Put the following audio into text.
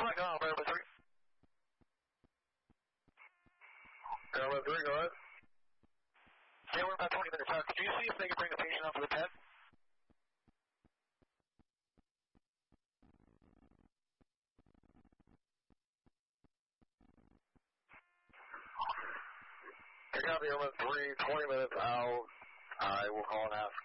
flag on, Airman 3. Airman 3, go ahead. Yeah, we're about 20 minutes out. Could you see if they can bring a patient off of the pad? I got the Airman 3, 20 minutes out. I will call and ask